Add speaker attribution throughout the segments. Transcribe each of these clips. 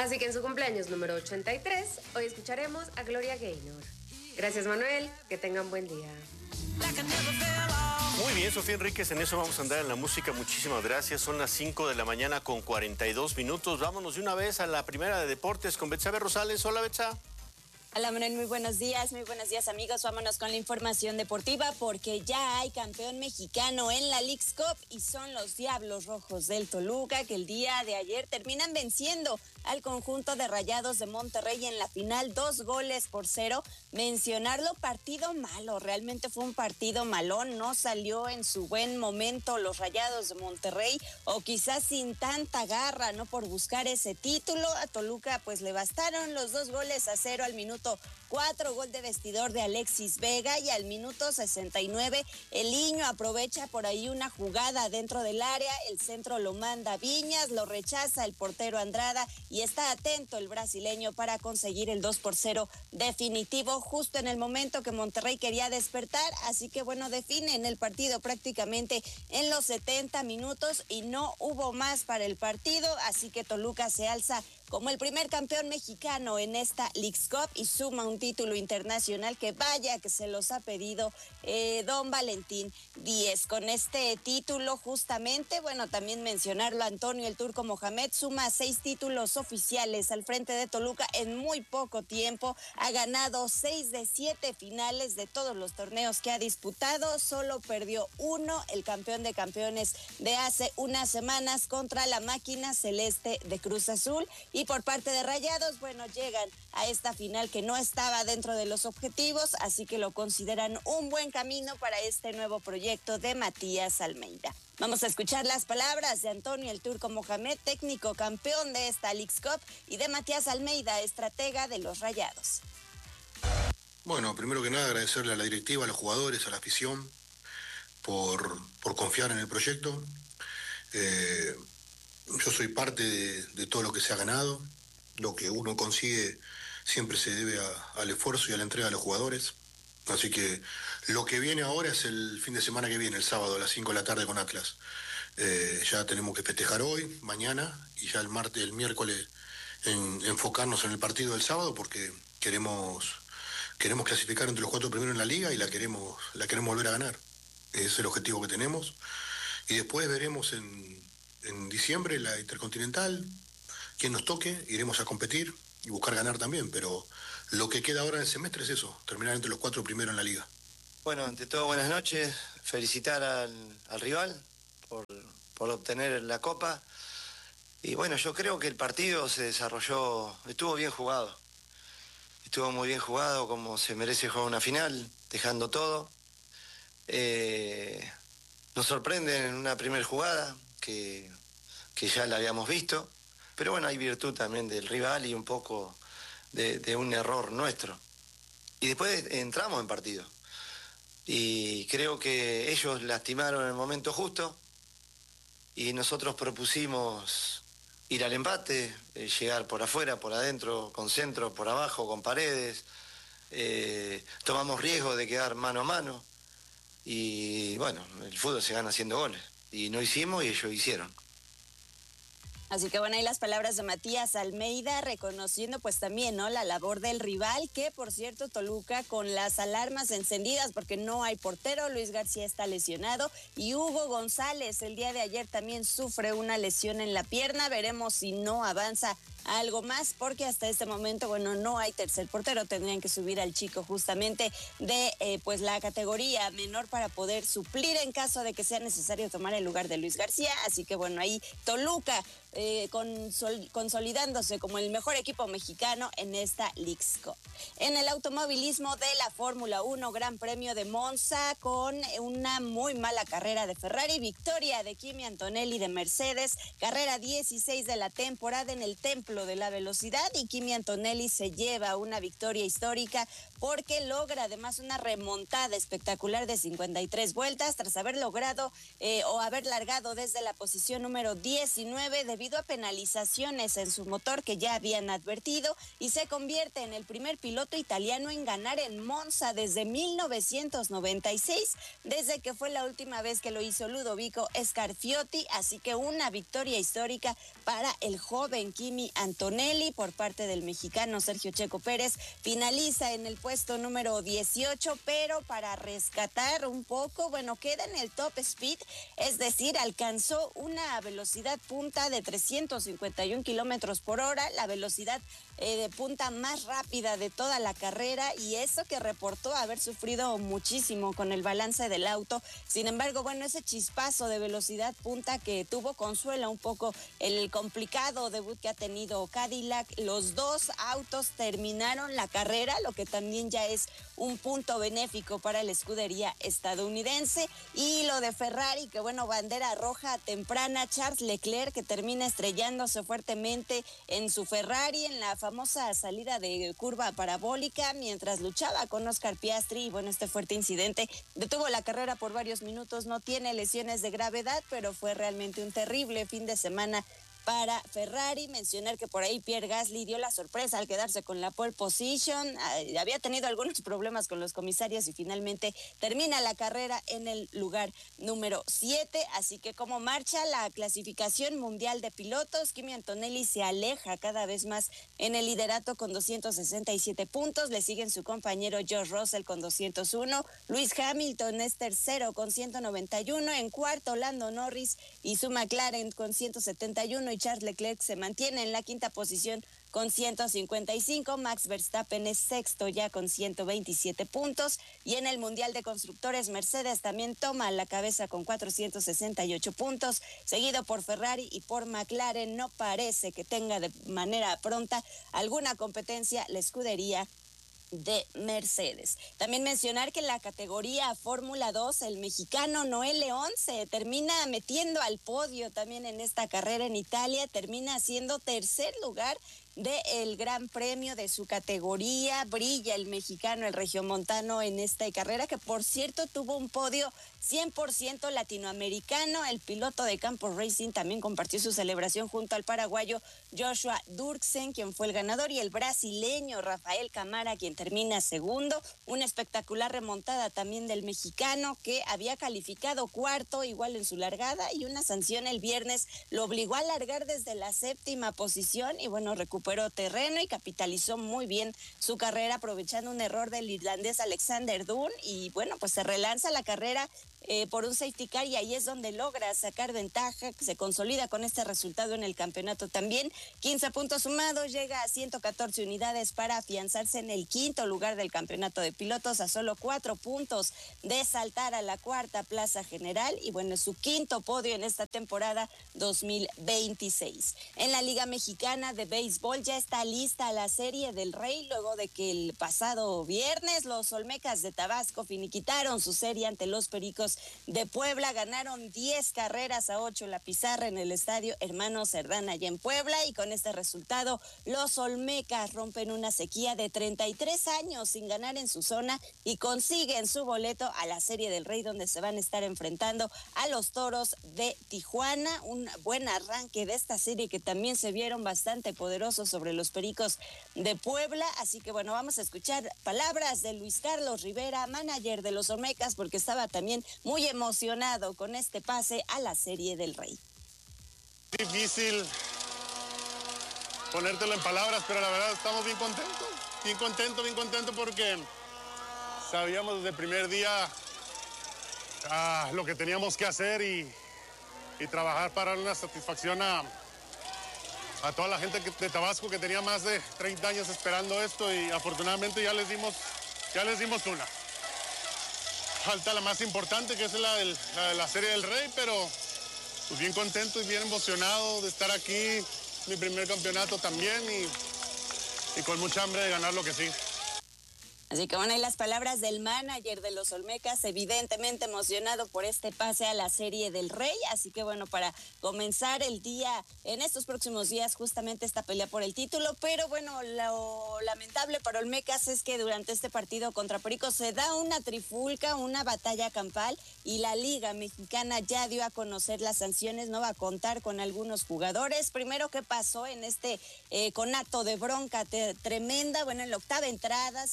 Speaker 1: Así que en su cumpleaños número 83, hoy escucharemos a Gloria Gaynor. Gracias, Manuel, que tengan buen día.
Speaker 2: Muy bien, Sofía Enríquez, en eso vamos a andar en la música. Muchísimas gracias. Son las 5 de la mañana con 42 minutos. Vámonos de una vez a la primera de deportes con Betsabe Rosales. Hola, Betsa.
Speaker 3: Hola, Manuel, muy buenos días, amigos. Vámonos con la información deportiva porque ya hay campeón mexicano en la Leagues Cup y son los Diablos Rojos del Toluca, que el día de ayer terminan venciendo al conjunto de Rayados de Monterrey en la final 2-0. Mencionarlo, partido malo, realmente fue un partido malón, no salió en su buen momento los Rayados de Monterrey, o quizás sin tanta garra, ¿no?, por buscar ese título. A Toluca pues le bastaron los 2-0 al minuto 4, gol de vestidor de Alexis Vega, y al minuto 69 el Niño aprovecha por ahí una jugada dentro del área, el centro lo manda Viñas, lo rechaza el portero Andrada y está atento el brasileño para conseguir el 2-0 definitivo justo en el momento que Monterrey quería despertar. Así que bueno, definen el partido prácticamente en los 70 minutos y no hubo más para el partido, así que Toluca se alza como el primer campeón mexicano en esta Leagues Cup y suma un título internacional que vaya que se los ha pedido don Valentín Díez. Con este título justamente, bueno, también mencionarlo, Antonio el Turco Mohamed suma 6 títulos oficiales al frente de Toluca en muy poco tiempo. Ha ganado 6 de 7 finales de todos los torneos que ha disputado, solo perdió uno, el campeón de campeones de hace unas semanas contra la máquina celeste de Cruz Azul. Y por parte de Rayados, bueno, llegan a esta final que no estaba dentro de los objetivos, así que lo consideran un buen camino para este nuevo proyecto de Matías Almeida. Vamos a escuchar las palabras de Antonio el Turco Mohamed, técnico campeón de esta Leagues Cup, y de Matías Almeida, estratega de los Rayados.
Speaker 4: Bueno, primero que nada agradecerle a la directiva, a los jugadores, a la afición por confiar en el proyecto. Yo soy parte de todo lo que se ha ganado. Lo que uno consigue siempre se debe al esfuerzo y a la entrega de los jugadores. Así que lo que viene ahora es el fin de semana que viene, el sábado a las 5 de la tarde con Atlas. Ya tenemos que festejar hoy, mañana y ya el miércoles enfocarnos en el partido del sábado, porque queremos clasificar entre los 4 primeros en la liga y la queremos volver a ganar. Ese es el objetivo que tenemos. Y después veremos en diciembre la Intercontinental, quien nos toque, iremos a competir y buscar ganar también, pero lo que queda ahora en el semestre es eso, terminar entre los 4 primeros en la liga.
Speaker 5: Bueno, ante todo, buenas noches, felicitar al rival por obtener la copa, y bueno, yo creo que el partido se desarrolló, estuvo bien jugado, estuvo muy bien jugado, como se merece jugar una final, dejando todo. Nos sorprende en una primera jugada, que ya la habíamos visto, pero bueno, hay virtud también del rival y un poco de un error nuestro. Y después entramos en partido. Y creo que ellos lastimaron en el momento justo y nosotros propusimos ir al empate, llegar por afuera, por adentro, con centro, por abajo, con paredes. Tomamos riesgo de quedar mano a mano. Y bueno, el fútbol se gana haciendo goles. Y no hicimos y ellos hicieron.
Speaker 3: Así que bueno, ahí las palabras de Matías Almeida, reconociendo pues también, ¿no?, la labor del rival, que por cierto Toluca con las alarmas encendidas porque no hay portero, Luis García está lesionado y Hugo González el día de ayer también sufre una lesión en la pierna. Veremos si no avanza algo más, porque hasta este momento, bueno, no hay tercer portero, tendrían que subir al chico justamente de pues la categoría menor para poder suplir en caso de que sea necesario tomar el lugar de Luis García. Así que bueno, ahí Toluca consolidándose como el mejor equipo mexicano en esta Leagues Cup. En el automovilismo de la Fórmula 1, Gran Premio de Monza, con una muy mala carrera de Ferrari, victoria de Kimi Antonelli de Mercedes, carrera 16 de la temporada en el Templo de la Velocidad, y Kimi Antonelli se lleva una victoria histórica porque logra además una remontada espectacular de 53 vueltas tras haber logrado o haber largado desde la posición número 19 debido a penalizaciones en su motor que ya habían advertido, y se convierte en el primer piloto italiano en ganar en Monza desde 1996, desde que fue la última vez que lo hizo Ludovico Scarfiotti. Así que una victoria histórica para el joven Kimi Antonelli por parte del mexicano Sergio Checo Pérez. Finaliza en el puesto número 18, pero para rescatar un poco, bueno, queda en el top speed, es decir, alcanzó una velocidad punta de 351 kilómetros por hora, la velocidad de punta más rápida de toda la carrera, y eso que reportó haber sufrido muchísimo con el balance del auto. Sin embargo, bueno, ese chispazo de velocidad punta que tuvo consuela un poco el complicado debut que ha tenido Cadillac. Los dos autos terminaron la carrera, lo que también ya es un punto benéfico para la escudería estadounidense. Y lo de Ferrari, que bueno, bandera roja temprana, Charles Leclerc, que termina estrellándose fuertemente en su Ferrari en la famosa salida de curva parabólica mientras luchaba con Oscar Piastri. Y bueno, este fuerte incidente detuvo la carrera por varios minutos. No tiene lesiones de gravedad, pero fue realmente un terrible fin de semana para Ferrari. Mencionar que por ahí Pierre Gasly dio la sorpresa al quedarse con la pole position. Había tenido algunos problemas con los comisarios y finalmente termina la carrera en el lugar número 7. Así que como marcha la clasificación mundial de pilotos, Kimi Antonelli se aleja cada vez más en el liderato con 267 puntos. Le siguen su compañero George Russell con 201. Lewis Hamilton es tercero con 191. En cuarto, Lando Norris y su McLaren con 171. Y Charles Leclerc se mantiene en la quinta posición con 155. Max Verstappen es sexto ya con 127 puntos. Y en el Mundial de Constructores, Mercedes también toma la cabeza con 468 puntos, seguido por Ferrari y por McLaren. No parece que tenga de manera pronta alguna competencia la escudería de Mercedes. También mencionar que en la categoría Fórmula 2, el mexicano Noel León se termina metiendo al podio también en esta carrera en Italia, termina siendo tercer lugar del Gran Premio de su categoría. Brilla el mexicano, el regiomontano, en esta carrera, que por cierto tuvo un podio 100% latinoamericano. El piloto de Campos Racing también compartió su celebración junto al paraguayo Joshua Durksen, quien fue el ganador, y el brasileño Rafael Camara, quien termina segundo. Una espectacular remontada también del mexicano, que había calificado cuarto igual en su largada, y una sanción el viernes lo obligó a largar desde la séptima posición, y bueno, recuperó terreno y capitalizó muy bien su carrera aprovechando un error del irlandés Alexander Dunn, y bueno, pues se relanza la carrera por un safety car, y ahí es donde logra sacar ventaja, se consolida con este resultado en el campeonato también. 15 puntos sumados, llega a 114 unidades para afianzarse en el quinto lugar del campeonato de pilotos, a solo 4 puntos de saltar a la cuarta plaza general, y bueno, es su quinto podio en esta temporada 2026. En la Liga Mexicana de Béisbol ya está lista la Serie del Rey, luego de que el pasado viernes los Olmecas de Tabasco finiquitaron su serie ante los Pericos de Puebla. Ganaron 10 carreras a 8 la pizarra en el estadio Hermano Cerdán allá en Puebla, y con este resultado los Olmecas rompen una sequía de 33 años sin ganar en su zona y consiguen su boleto a la Serie del Rey, donde se van a estar enfrentando a los Toros de Tijuana. Un buen arranque de esta serie, que también se vieron bastante poderosos sobre los Pericos de Puebla. Así que bueno, vamos a escuchar palabras de Luis Carlos Rivera, manager de los Olmecas, porque estaba también muy emocionado con este pase a la Serie del Rey.
Speaker 6: Difícil ponértelo en palabras, pero la verdad estamos bien contentos porque sabíamos desde el primer día lo que teníamos que hacer y trabajar para darle una satisfacción a toda la gente de Tabasco, que tenía más de 30 años esperando esto, y afortunadamente ya les dimos una. Falta la más importante, que es la de la Serie del Rey, pero pues bien contento y bien emocionado de estar aquí, mi primer campeonato también, y con mucha hambre de ganar lo que sí.
Speaker 3: Así que bueno, hay las palabras del manager de los Olmecas, evidentemente emocionado por este pase a la Serie del Rey. Así que bueno, para comenzar el día, en estos próximos días, justamente esta pelea por el título. Pero bueno, lo lamentable para Olmecas es que durante este partido contra Pericos se da una trifulca, una batalla campal, y la Liga Mexicana ya dio a conocer las sanciones. No va a contar con algunos jugadores. Primero, ¿qué pasó en este conato de bronca tremenda? Bueno, en la octava entrada se da el primer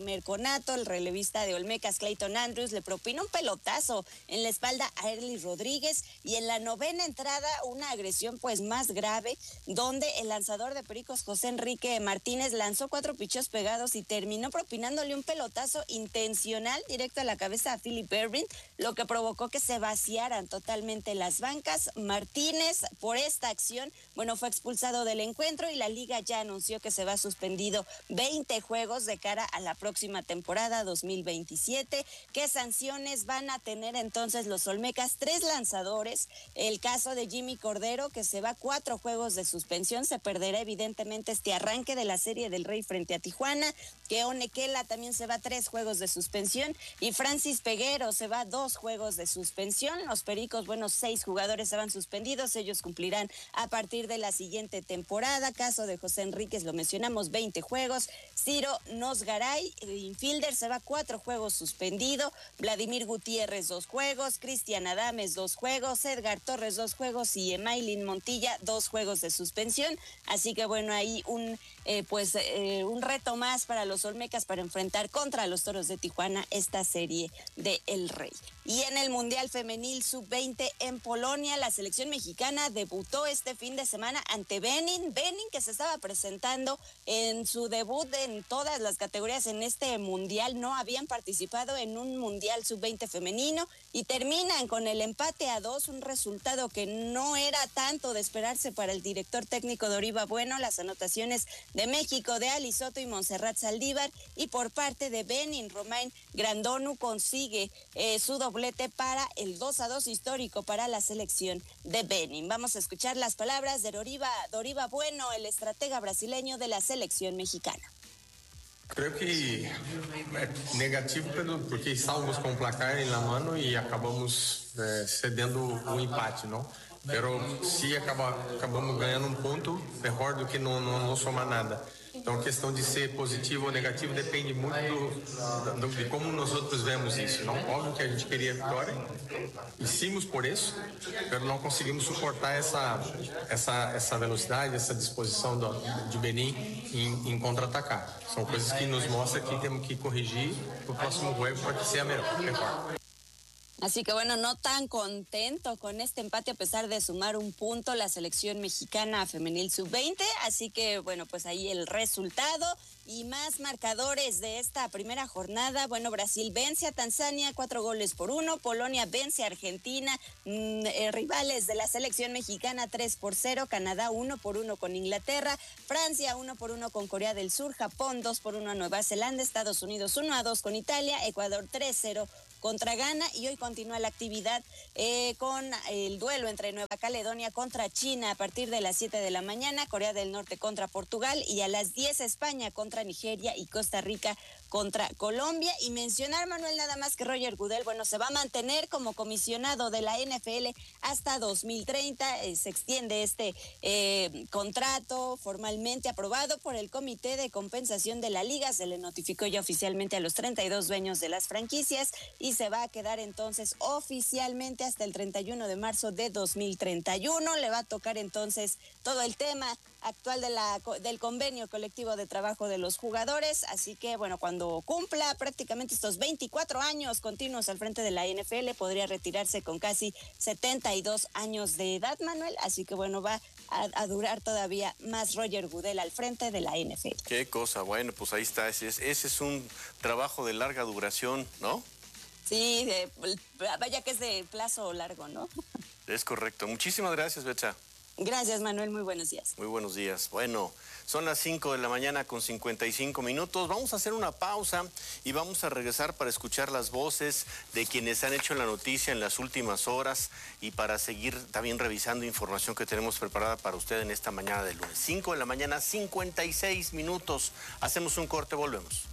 Speaker 3: primer conato, el relevista de Olmecas, Clayton Andrews, le propina un pelotazo en la espalda a Erly Rodríguez, y en la novena entrada una agresión pues más grave, donde el lanzador de Pericos, José Enrique Martínez, lanzó 4 picheos pegados y terminó propinándole un pelotazo intencional directo a la cabeza a Philip Ervin, lo que provocó que se vaciaran totalmente las bancas. Martínez, por esta acción, bueno, fue expulsado del encuentro y la liga ya anunció que se va suspendido 20 juegos de cara a la próxima temporada 2027. ¿Qué sanciones van a tener entonces los Olmecas? 3 lanzadores. El caso de Jimmy Cordero, que se va 4 juegos de suspensión, se perderá evidentemente este arranque de la Serie del Rey frente a Tijuana. Keone Kela también se va 3 juegos de suspensión, y Francis Peguero se va 2 juegos de suspensión. Los Pericos, bueno, 6 jugadores se van suspendidos, ellos cumplirán a partir de la siguiente temporada. Caso de José Enríquez, lo mencionamos, 20 juegos. Ciro Nosgaray, infielder, se va 4 juegos suspendido. Vladimir Gutiérrez, 2 juegos. Cristian Adames, 2 juegos. Edgar Torres, 2 juegos. Y Emailin Montilla, 2 juegos de suspensión. Así que bueno, ahí un reto más para los Olmecas para enfrentar contra los Toros de Tijuana esta Serie de El Rey. Y en el Mundial Femenil Sub-20 en Polonia, la selección mexicana debutó este fin de semana ante Benin, que se estaba presentando en su debut en todas las categorías en este Mundial. No habían participado en un Mundial Sub-20 femenino y terminan con el empate a 2, un resultado que no era tanto de esperarse para el director técnico Doriva Bueno. Las anotaciones de México de Ali Soto y Montserrat Saldívar, y por parte de Benin, Romain Grandonu consigue su doblete para el 2-2 histórico para la selección de Benin. Vamos a escuchar las palabras de Doriva Bueno, el estratega brasileño de la selección mexicana.
Speaker 7: Creo que é negativo porque estávamos com o placar em la mano e acabamos cedendo o empate, não? Pero se acabamos ganhando um ponto, melhor do que não somar nada. Então, a questão de ser positivo ou negativo depende muito de como nós outros vemos isso. Não, óbvio que a gente queria vitória, hicimos por isso, mas não conseguimos suportar essa velocidade, essa disposição de Benin em contra-atacar. São coisas que nos mostram que temos que corrigir para o próximo juego para que seja melhor.
Speaker 3: Así que bueno, no tan contento con este empate a pesar de sumar un punto la selección mexicana femenil sub-20. Así que bueno, pues ahí el resultado y más marcadores de esta primera jornada. Bueno, Brasil vence a Tanzania 4-1. Polonia vence a Argentina, rivales de la selección mexicana 3-0. Canadá 1-1 con Inglaterra. Francia 1-1 con Corea del Sur. Japón 2-1 a Nueva Zelanda. Estados Unidos 1-2 con Italia. Ecuador 3-0 contra Ghana, y hoy continúa la actividad con el duelo entre Nueva Caledonia contra China a partir de las 7 de la mañana, Corea del Norte contra Portugal, y a las 10 España contra Nigeria y Costa Rica contra Colombia. Y mencionar, Manuel, nada más que Roger Goodell, bueno, se va a mantener como comisionado de la NFL hasta 2030, se extiende este contrato formalmente aprobado por el Comité de Compensación de la Liga, se le notificó ya oficialmente a los 32 dueños de las franquicias, y se va a quedar entonces oficialmente hasta el 31 de marzo de 2031. Le va a tocar entonces todo el tema actual del convenio colectivo de trabajo de los jugadores. Así que bueno, cuando cumpla prácticamente estos 24 años continuos al frente de la NFL, podría retirarse con casi 72 años de edad, Manuel. Así que bueno, va a durar todavía más Roger Goodell al frente de la NFL.
Speaker 2: Qué cosa, bueno, pues ahí está. Ese es un trabajo de larga duración, ¿no?
Speaker 3: Sí, vaya que es de plazo largo, ¿no?
Speaker 2: Es correcto. Muchísimas gracias, Betsa.
Speaker 3: Gracias, Manuel. Muy buenos días.
Speaker 2: Muy buenos días. Bueno, son las 5 de la mañana con 55 minutos. Vamos a hacer una pausa y vamos a regresar para escuchar las voces de quienes han hecho la noticia en las últimas horas y para seguir también revisando información que tenemos preparada para usted en esta mañana de lunes. 5 de la mañana, 56 minutos. Hacemos un corte, volvemos.